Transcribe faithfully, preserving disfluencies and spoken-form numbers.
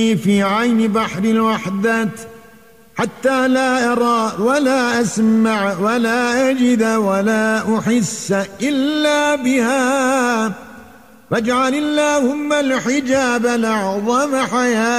في عين بحر الوحدة حتى لا أرى ولا أسمع ولا أجد ولا أحس إلا بها، فاجعل اللهم الحجاب الأعظم حياة